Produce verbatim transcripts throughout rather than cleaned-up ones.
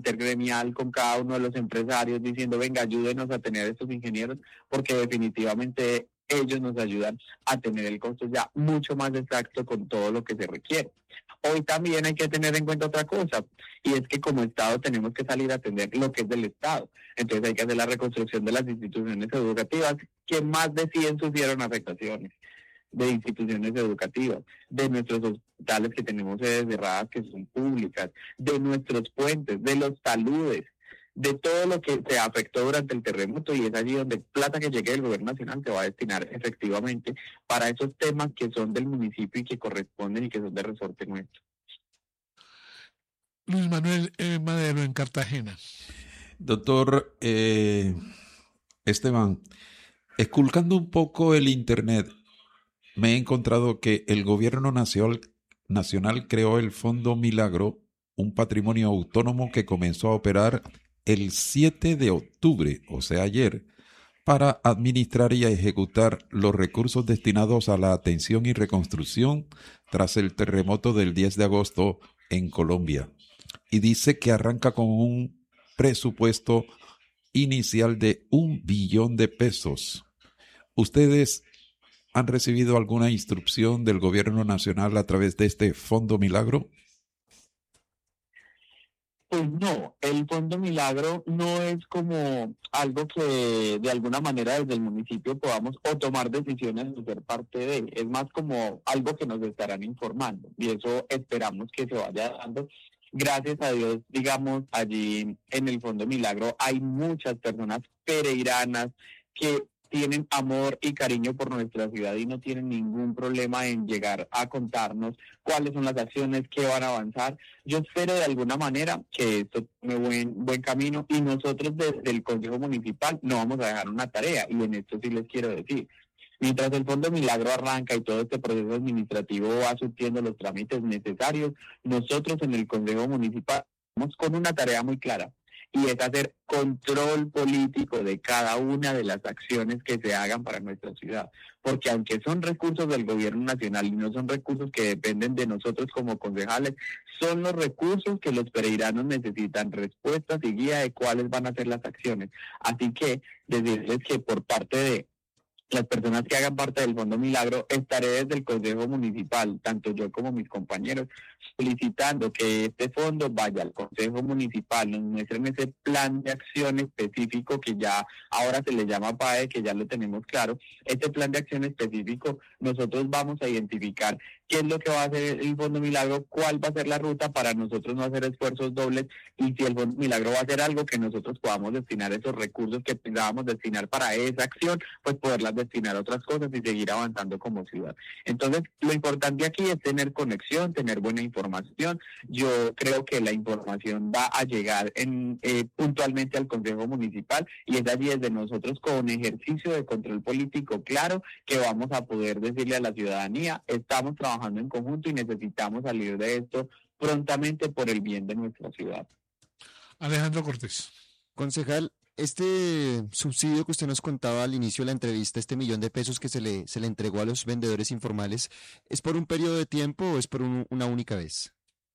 intergremial con cada uno de los empresarios diciendo, venga, ayúdenos a tener estos ingenieros, porque definitivamente ellos nos ayudan a tener el costo ya mucho más exacto con todo lo que se requiere. Hoy también hay que tener en cuenta otra cosa, y es que como Estado tenemos que salir a atender lo que es del Estado. Entonces hay que hacer la reconstrucción de las instituciones educativas, que más de cien sufrieron afectaciones, de instituciones educativas, de nuestros hospitales que tenemos sedes cerradas que son públicas, de nuestros puentes, de los taludes, de todo lo que se afectó durante el terremoto, y es allí donde plata que llegue del gobierno nacional se va a destinar efectivamente para esos temas que son del municipio y que corresponden y que son de resorte nuestro. Luis Manuel eh, Madero, en Cartagena. Doctor eh, Esteban, esculcando un poco el Internet, me he encontrado que el gobierno nacional, nacional creó el Fondo Milagro, un patrimonio autónomo que comenzó a operar el siete de octubre, o sea ayer, para administrar y ejecutar los recursos destinados a la atención y reconstrucción tras el terremoto del diez de agosto en Colombia. Y dice que arranca con un presupuesto inicial de un billón de pesos. ¿Ustedes han recibido alguna instrucción del gobierno nacional a través de este Fondo Milagro? Pues no, el Fondo Milagro no es como algo que de alguna manera desde el municipio podamos o tomar decisiones de ser parte de, es más como algo que nos estarán informando, y eso esperamos que se vaya dando. Gracias a Dios, digamos, allí en el Fondo Milagro hay muchas personas pereiranas que tienen amor y cariño por nuestra ciudad y no tienen ningún problema en llegar a contarnos cuáles son las acciones que van a avanzar. Yo espero de alguna manera que esto tome buen, buen camino, y nosotros desde el Consejo Municipal no vamos a dejar una tarea, y en esto sí les quiero decir. Mientras el Fondo Milagro arranca y todo este proceso administrativo va surtiendo los trámites necesarios, nosotros en el Consejo Municipal estamos con una tarea muy clara, y es hacer control político de cada una de las acciones que se hagan para nuestra ciudad. Porque aunque son recursos del gobierno nacional y no son recursos que dependen de nosotros como concejales, son los recursos que los pereiranos necesitan respuestas y guía de cuáles van a ser las acciones. Así que decirles que por parte de las personas que hagan parte del Fondo Milagro, estaré desde el Consejo Municipal, tanto yo como mis compañeros, solicitando que este fondo vaya al Consejo Municipal, nos muestren ese plan de acción específico que ya ahora se le llama P A E, que ya lo tenemos claro. Este plan de acción específico, nosotros vamos a identificar qué es lo que va a hacer el Fondo Milagro, cuál va a ser la ruta para nosotros no hacer esfuerzos dobles, y si el Fondo Milagro va a hacer algo, que nosotros podamos destinar esos recursos que pensábamos destinar para esa acción, pues poderlas destinar a otras cosas y seguir avanzando como ciudad. Entonces, lo importante aquí es tener conexión, tener buena información. Yo creo que la información va a llegar en, eh, puntualmente al Consejo Municipal, y es allí desde nosotros, con ejercicio de control político claro, que vamos a poder decirle a la ciudadanía, estamos trabajando en conjunto y necesitamos salir de esto prontamente por el bien de nuestra ciudad. Alejandro Cortés. Concejal, este subsidio que usted nos contaba al inicio de la entrevista, este millón de pesos que se le, se le entregó a los vendedores informales, ¿es por un periodo de tiempo o es por un, una única vez?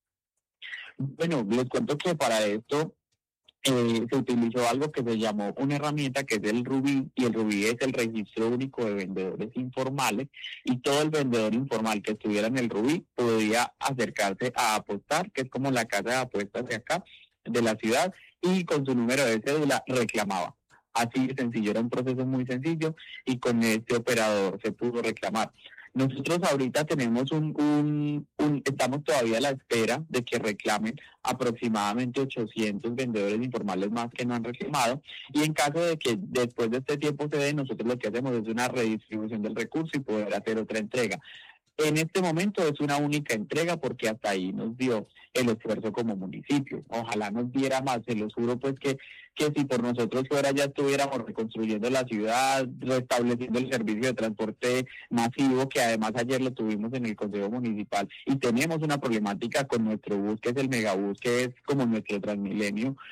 Bueno, les cuento que para esto eh, se utilizó algo que se llamó una herramienta que es el Rubí, y el Rubí es el registro único de vendedores informales, y todo el vendedor informal que estuviera en el Rubí podía acercarse a apostar, que es como la casa de apuestas de acá, de la ciudad, y con su número de cédula reclamaba. Así de sencillo, era un proceso muy sencillo, y con este operador se pudo reclamar. Nosotros ahorita tenemos un, un, un, estamos todavía a la espera de que reclamen aproximadamente ochocientos vendedores informales más que no han reclamado, y en caso de que después de este tiempo se dé, nosotros lo que hacemos es una redistribución del recurso y poder hacer otra entrega. En este momento es una única entrega porque hasta ahí nos dio el esfuerzo como municipio. Ojalá nos diera más, se los juro pues que, que si por nosotros fuera ya estuviéramos reconstruyendo la ciudad, restableciendo el servicio de transporte masivo, que además ayer lo tuvimos en el Consejo Municipal, y tenemos una problemática con nuestro bus, que es el megabús, que es como nuestro Transmilenio.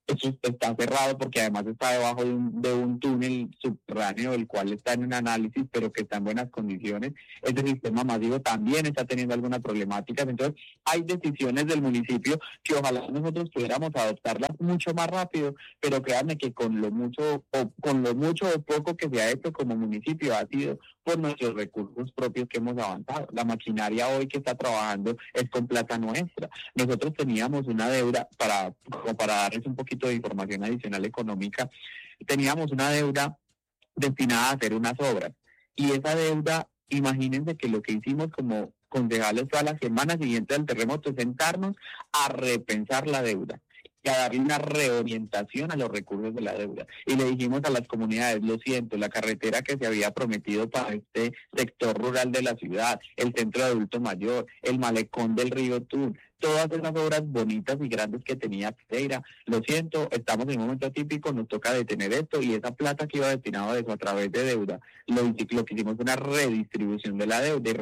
eso está cerrado porque además está debajo de un, de un túnel subterráneo, el cual está en un análisis, pero que está en buenas condiciones. Ese sistema masivo también está teniendo algunas problemáticas. Entonces, hay decisiones del municipio que ojalá nosotros pudiéramos adoptarlas mucho más rápido, pero créanme que con lo mucho o con lo mucho o poco que se ha hecho como municipio ha sido por nuestros recursos propios que hemos avanzado. La maquinaria hoy que está trabajando es con plata nuestra. Nosotros teníamos una deuda, para como para darles un poquito de información adicional económica, teníamos una deuda destinada a hacer unas obras. Y esa deuda, imagínense que lo que hicimos como concejales fue a la semana siguiente del terremoto sentarnos a repensar la deuda y a darle una reorientación a los recursos de la deuda. Y le dijimos a las comunidades, lo siento, la carretera que se había prometido para este sector rural de la ciudad, el centro de adulto mayor, el malecón del río Tun, todas esas obras bonitas y grandes que tenía Pereira, lo siento, estamos en un momento atípico, nos toca detener esto, y esa plata que iba destinado a eso a través de deuda, lo, lo que hicimos fue una redistribución de la deuda.